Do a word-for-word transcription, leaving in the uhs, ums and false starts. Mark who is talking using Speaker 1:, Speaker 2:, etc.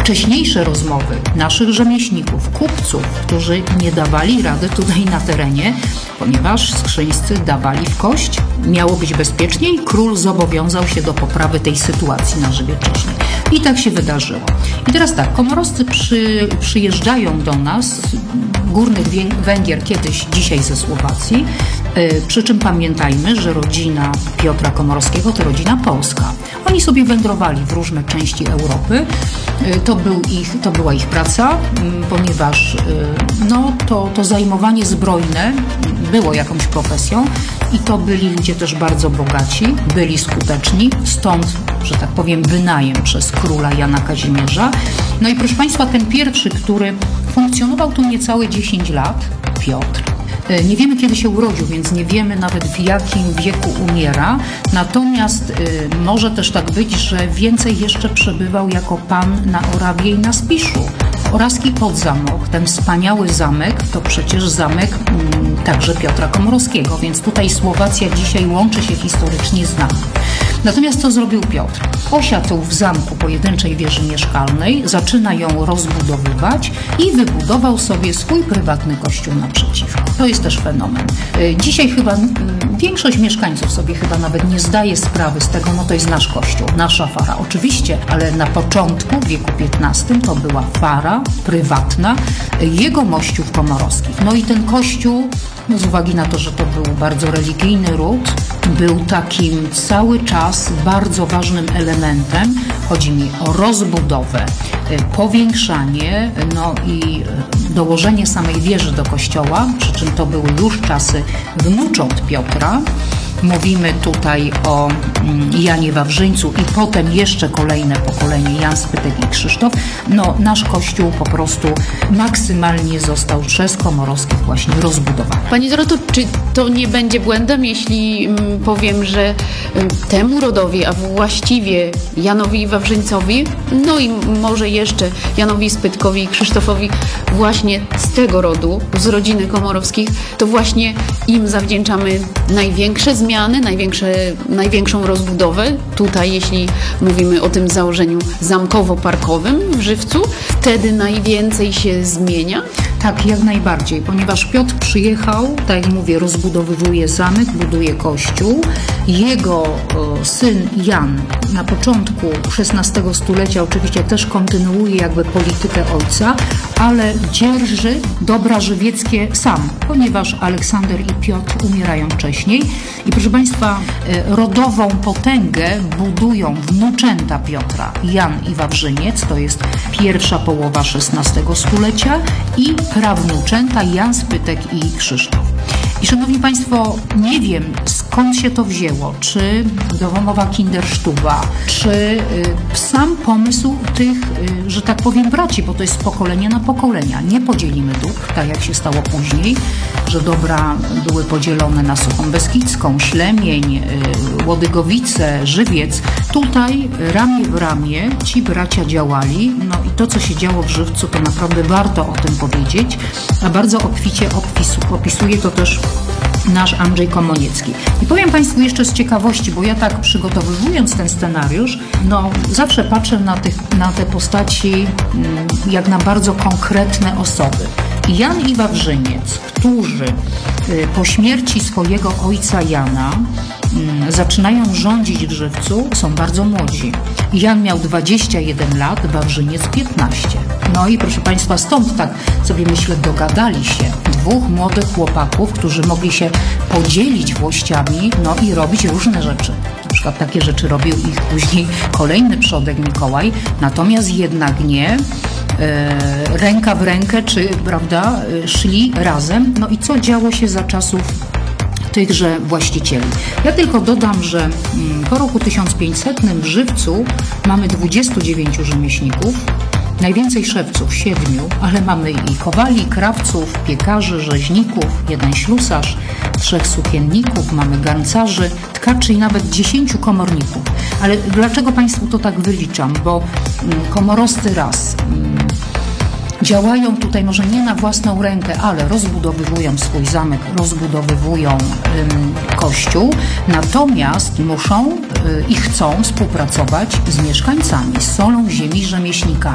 Speaker 1: wcześniejsze rozmowy naszych rzemieślników, kupców, którzy nie dawali rady tutaj na terenie, ponieważ skrzyńscy dawali w kość, miało być bezpiecznie i król zobowiązał się do poprawy tej sytuacji na Żywie Czesznej. I tak się wydarzyło. I teraz tak, komorowscy przy, przyjeżdżają do nas, Górnych Węgier kiedyś, dzisiaj ze Słowacji, yy, przy czym pamiętajmy, że rodzina Piotra Komorowskiego to rodzina polska. Oni sobie wędrowali w różne części Europy. Yy, to, był ich, to była ich praca, yy, ponieważ yy, no, to, to zajmowanie zbrojne było jakąś profesją i to byli ludzie też bardzo bogaci, byli skuteczni, stąd, że tak powiem, wynajem przez króla Jana Kazimierza. No i proszę Państwa, ten pierwszy, który funkcjonował tu niecałe dziesięć lat, Piotr. Nie wiemy, kiedy się urodził, więc nie wiemy nawet, w jakim wieku umiera. Natomiast y, może też tak być, że więcej jeszcze przebywał jako pan na Orawie i na Spiszu. Orawski Podzamek, ten wspaniały zamek, to przecież zamek mm, także Piotra Komorowskiego, więc tutaj Słowacja dzisiaj łączy się historycznie z nami. Natomiast co zrobił Piotr? Osiadł w zamku pojedynczej wieży mieszkalnej, zaczyna ją rozbudowywać i wybudował sobie swój prywatny kościół naprzeciwko. To jest też fenomen. Dzisiaj chyba większość mieszkańców sobie chyba nawet nie zdaje sprawy z tego, no to jest nasz kościół, nasza fara. Oczywiście, ale na początku, w wieku piętnastym, to była fara prywatna jegomościów komorowskich. No i ten kościół, no z uwagi na to, że to był bardzo religijny ród, był takim cały czas bardzo ważnym elementem. Chodzi mi o rozbudowę, powiększanie, no i dołożenie samej wieży do kościoła, przy czym to były już czasy wnucząt Piotra. Mówimy tutaj o Janie Wawrzyńcu i potem jeszcze kolejne pokolenie, Jan Spytek i Krzysztof. No, nasz kościół po prostu maksymalnie został przez Komorowskich właśnie rozbudowany.
Speaker 2: Pani Doroto, czy to nie będzie błędem, jeśli mm, powiem, że y, temu rodowi, a właściwie Janowi Wawrzyńcowi, no i może jeszcze Janowi Spytkowi i Krzysztofowi właśnie z tego rodu, z rodziny Komorowskich, to właśnie im zawdzięczamy największe zmiany, Zmiany, największe, największą rozbudowę. Tutaj, jeśli mówimy o tym założeniu zamkowo-parkowym w Żywcu, wtedy najwięcej się zmienia?
Speaker 1: Tak, jak najbardziej, ponieważ Piotr przyjechał, tak jak mówię, rozbudowywuje zamek, buduje kościół. Jego o, syn Jan na początku szesnastego stulecia oczywiście też kontynuuje jakby politykę ojca, ale dzierży dobra żywieckie sam, ponieważ Aleksander i Piotr umierają wcześniej. I proszę Państwa, rodową potęgę budują wnuczęta Piotra, Jan i Wawrzyniec, to jest pierwsza połowa szesnastego stulecia, i prawnuczęta Jan Spytek i Krzysztof. I szanowni Państwo, nie wiem, skąd się to wzięło, czy domowa kindersztuba, czy y, sam pomysł tych, y, że tak powiem, braci, bo to jest z pokolenia na pokolenia. Nie podzielimy dóbr, tak jak się stało później, że dobra były podzielone na Suchą Beskidzką, Ślemień, y, Łodygowice, Żywiec. Tutaj ramię w ramię ci bracia działali, no i to, co się działo w Żywcu, to naprawdę warto o tym powiedzieć, a bardzo obficie opisu, opisuje to też nasz Andrzej Komoniecki. I powiem Państwu jeszcze z ciekawości, bo ja tak przygotowując ten scenariusz, no zawsze patrzę na, tych, na te postaci jak na bardzo konkretne osoby. Jan i Wawrzyniec, którzy po śmierci swojego ojca Jana zaczynają rządzić w Żywcu, są bardzo młodzi. Jan miał dwadzieścia jeden lat, Wawrzyniec piętnaście. No i proszę Państwa, stąd tak sobie myślę, dogadali się dwóch młodych chłopaków, którzy mogli się podzielić włościami, no i robić różne rzeczy. Na przykład takie rzeczy robił ich później kolejny przodek Mikołaj, natomiast jednak nie e, ręka w rękę, czy prawda, szli razem. No i co działo się za czasów tychże właścicieli. Ja tylko dodam, że po roku tysiąc pięćsetnym w Żywcu mamy dwudziestu dziewięciu rzemieślników, najwięcej szewców, siedmiu, ale mamy i kowali, krawców, piekarzy, rzeźników, jeden ślusarz, trzech sukienników, mamy garncarzy, tkaczy i nawet dziesięciu komorników. Ale dlaczego Państwu to tak wyliczam? Bo komorowscy raz działają tutaj może nie na własną rękę, ale rozbudowywują swój zamek, rozbudowywują ym, kościół, natomiast muszą y, i chcą współpracować z mieszkańcami, z solą ziemi, rzemieślnikami.